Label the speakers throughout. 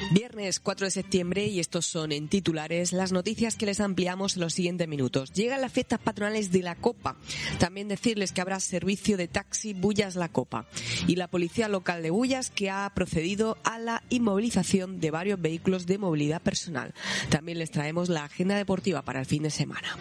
Speaker 1: Viernes 4 de septiembre y estos son en titulares las noticias que les ampliamos en los siguientes minutos. Llegan las fiestas patronales de la Copa. También decirles que habrá servicio de taxi Bullas La Copa. Y la policía local de Bullas que ha procedido a la inmovilización de varios vehículos de movilidad personal. También les traemos la agenda deportiva para el fin de semana.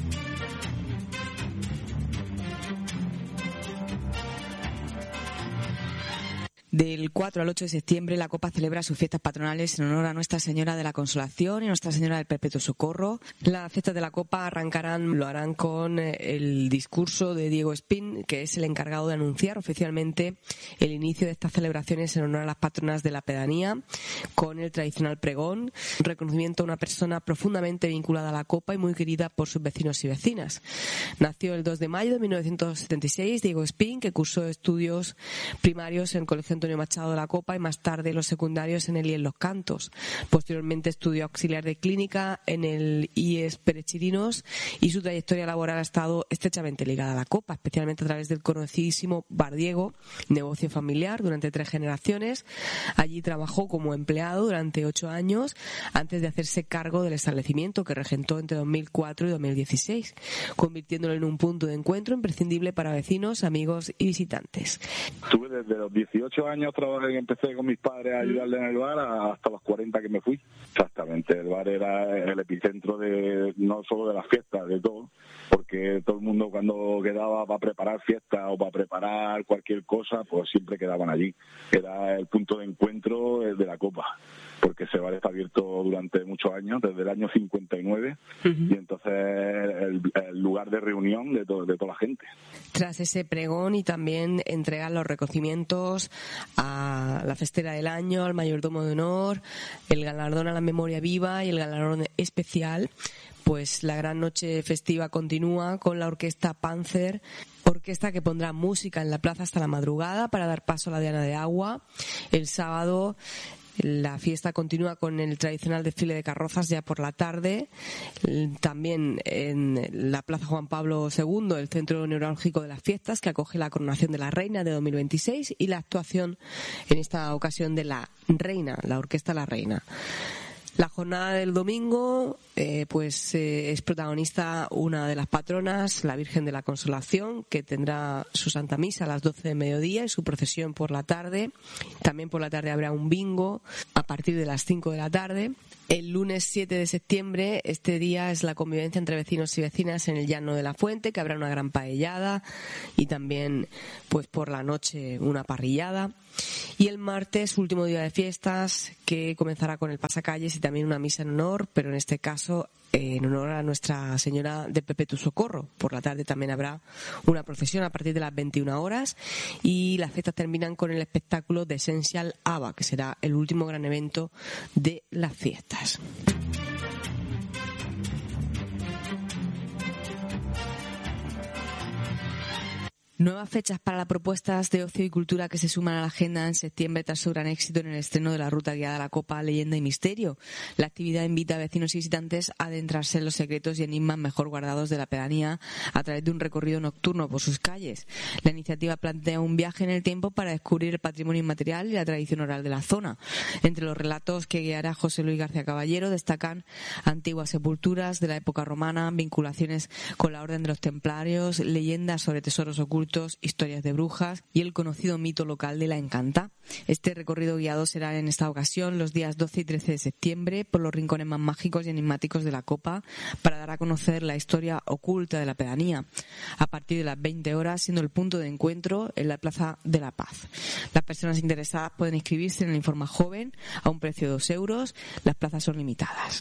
Speaker 1: Del 4 al 8 de septiembre la Copa celebra sus fiestas patronales en honor a Nuestra Señora de la Consolación y Nuestra Señora del Perpetuo Socorro. Las fiestas de la Copa lo harán con el discurso de Diego Espín, que es el encargado de anunciar oficialmente el inicio de estas celebraciones en honor a las patronas de la pedanía, con el tradicional pregón, reconocimiento a una persona profundamente vinculada a la Copa y muy querida por sus vecinos y vecinas. Nació el 2 de mayo de 1976 Diego Espín, que cursó estudios primarios en el Colegio Antonio Machado de la Copa y más tarde los secundarios en el IES Los Cantos. Posteriormente estudió auxiliar de clínica en el IES Pérez Chirinos y su trayectoria laboral ha estado estrechamente ligada a la Copa, especialmente a través del conocidísimo Bar Diego, negocio familiar durante 3 generaciones. Allí trabajó como empleado durante 8 años antes de hacerse cargo del establecimiento que regentó entre 2004 y 2016, convirtiéndolo en un punto de encuentro imprescindible para vecinos, amigos y visitantes.
Speaker 2: Estuve desde los 18 años trabajé y empecé con mis padres a ayudarles en el bar hasta los 40 que me fui. Exactamente, el bar era el epicentro de no solo de las fiestas, de todo, porque todo el mundo cuando quedaba para preparar fiestas o para preparar cualquier cosa, pues siempre quedaban allí. Era el punto de encuentro de la Copa, porque ese bar está abierto durante muchos años, desde el año 59, y entonces el lugar de reunión de toda la gente.
Speaker 1: Tras ese pregón y también entregar los reconocimientos a la festera del año, al mayordomo de honor, el galardón a la memoria viva y el galardón especial, pues la gran noche festiva continúa con la orquesta Panzer, orquesta que pondrá música en la plaza hasta la madrugada para dar paso a la Diana de Agua. El sábado la fiesta continúa con el tradicional desfile de carrozas ya por la tarde. También en la Plaza Juan Pablo II, el centro neurálgico de las fiestas, que acoge la coronación de la Reina de 2026 y la actuación en esta ocasión de la Reina, la Orquesta La Reina. La jornada del domingo es protagonista una de las patronas, la Virgen de la Consolación, que tendrá su Santa Misa a las 12 de mediodía y su procesión por la tarde. También por la tarde habrá un bingo a partir de las 5 de la tarde. El lunes 7 de septiembre, este día es la convivencia entre vecinos y vecinas en el Llano de la Fuente, que habrá una gran paellada y también pues por la noche una parrillada. Y el martes, último día de fiestas, que comenzará con el pasacalles y también una misa en honor, pero en este caso en honor a Nuestra Señora del Perpetuo Socorro. Por la tarde también habrá una procesión a partir de las 21 horas y las fiestas terminan con el espectáculo de Essential ABBA, que será el último gran evento de las fiestas. Nuevas fechas para las propuestas de ocio y cultura que se suman a la agenda en septiembre tras su gran éxito en el estreno de la ruta guiada a la Copa, Leyenda y Misterio. La actividad invita a vecinos y visitantes a adentrarse en los secretos y enigmas mejor guardados de la pedanía a través de un recorrido nocturno por sus calles. La iniciativa plantea un viaje en el tiempo para descubrir el patrimonio inmaterial y la tradición oral de la zona. Entre los relatos que guiará José Luis García Caballero destacan antiguas sepulturas de la época romana, vinculaciones con la Orden de los Templarios, leyendas sobre tesoros ocultos, historias de brujas y el conocido mito local de la Encanta. Este recorrido guiado será en esta ocasión los días 12 y 13 de septiembre por los rincones más mágicos y enigmáticos de la Copa para dar a conocer la historia oculta de la pedanía, a partir de las 20 horas, siendo el punto de encuentro en la Plaza de la Paz. Las personas interesadas pueden inscribirse en el Informa Joven a un precio de 2 euros. Las plazas son limitadas.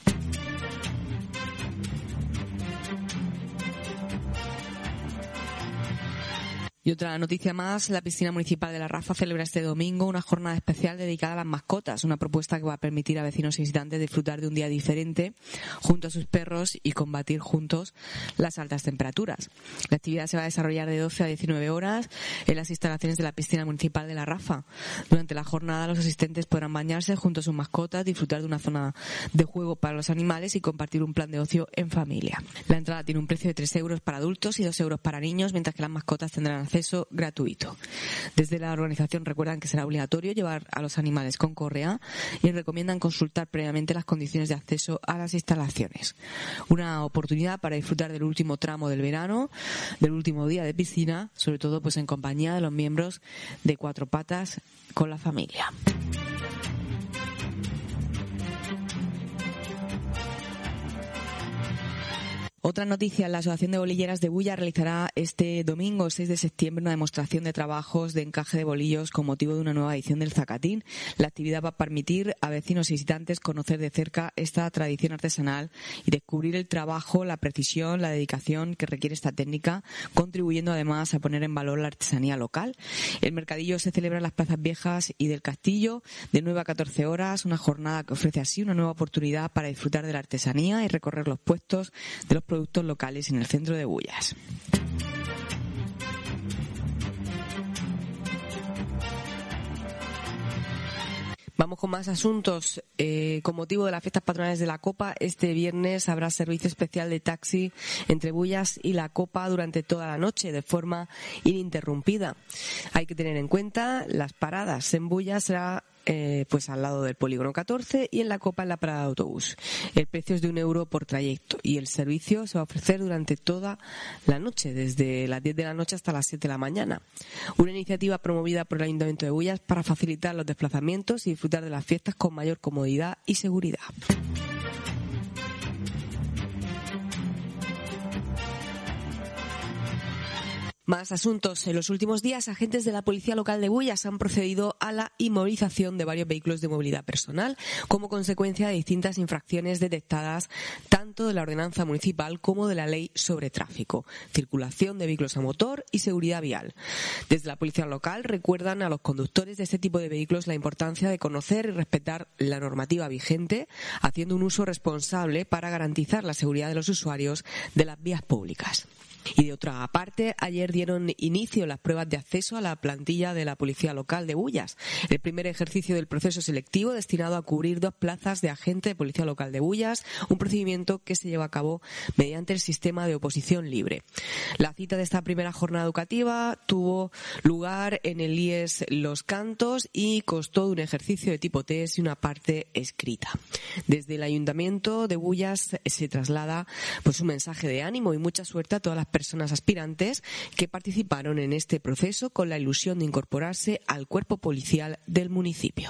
Speaker 1: Y otra noticia más, la piscina municipal de La Rafa celebra este domingo una jornada especial dedicada a las mascotas, una propuesta que va a permitir a vecinos y visitantes disfrutar de un día diferente junto a sus perros y combatir juntos las altas temperaturas. La actividad se va a desarrollar de 12 a 19 horas en las instalaciones de la piscina municipal de La Rafa. Durante la jornada los asistentes podrán bañarse junto a sus mascotas, disfrutar de una zona de juego para los animales y compartir un plan de ocio en familia. La entrada tiene un precio de 3 euros para adultos y 2 euros para niños, mientras que las mascotas tendrán
Speaker 3: acceso gratuito. Desde la organización recuerdan que será obligatorio llevar a los animales con correa y recomiendan consultar previamente las condiciones de acceso a las instalaciones. Una oportunidad para disfrutar del último tramo del verano, del último día de piscina, sobre todo pues en compañía de los miembros de Cuatro Patas con la familia. Otra noticia, la Asociación de Bolilleras de Bulla realizará este domingo 6 de septiembre una demostración de trabajos de encaje de bolillos con motivo de una nueva edición del Zacatín. La actividad va a permitir a vecinos y visitantes conocer de cerca esta tradición artesanal y descubrir el trabajo, la precisión, la dedicación que requiere esta técnica, contribuyendo además a poner en valor la artesanía local. El mercadillo se celebra en las plazas viejas y del castillo de 9 a 14 horas, una jornada que ofrece así una nueva oportunidad para disfrutar de la artesanía y recorrer los puestos de los productos locales en el centro de Bullas.
Speaker 1: Vamos con más asuntos. Con motivo de las fiestas patronales de la Copa, este viernes habrá servicio especial de taxi entre Bullas y la Copa durante toda la noche, de forma ininterrumpida. Hay que tener en cuenta las paradas. En Bullas será pues al lado del polígono 14 y en la Copa en la parada de autobús. El precio es de €1 por trayecto y el servicio se va a ofrecer durante toda la noche, desde las 10 de la noche hasta las 7 de la mañana. Una iniciativa promovida por el Ayuntamiento de Bullas para facilitar los desplazamientos y disfrutar de las fiestas con mayor comodidad y seguridad. Más asuntos. En los últimos días, agentes de la Policía Local de Bullas han procedido a la inmovilización de varios vehículos de movilidad personal como consecuencia de distintas infracciones detectadas tanto de la ordenanza municipal como de la ley sobre tráfico, circulación de vehículos a motor y seguridad vial. Desde la Policía Local recuerdan a los conductores de este tipo de vehículos la importancia de conocer y respetar la normativa vigente, haciendo un uso responsable para garantizar la seguridad de los usuarios de las vías públicas. Y de otra parte, ayer dieron inicio las pruebas de acceso a la plantilla de la Policía Local de Bullas, el primer ejercicio del proceso selectivo destinado a cubrir 2 plazas de agente de Policía Local de Bullas, un procedimiento que se lleva a cabo mediante el sistema de oposición libre. La cita de esta primera jornada educativa tuvo lugar en el IES Los Cantos y constó de un ejercicio de tipo test y una parte escrita. Desde el Ayuntamiento de Bullas se traslada pues un mensaje de ánimo y mucha suerte a todas las personas aspirantes que participaron en este proceso con la ilusión de incorporarse al cuerpo policial del municipio.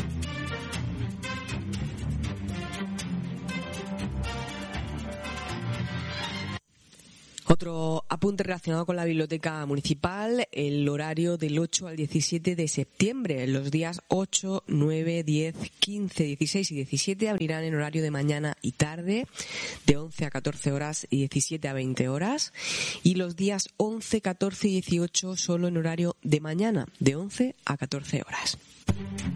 Speaker 1: Otro apunte relacionado con la biblioteca municipal, el horario del 8 al 17 de septiembre. Los días 8, 9, 10, 15, 16 y 17 abrirán en horario de mañana y tarde, de 11 a 14 horas y 17 a 20 horas. Y los días 11, 14 y 18 solo en horario de mañana, de 11 a 14 horas.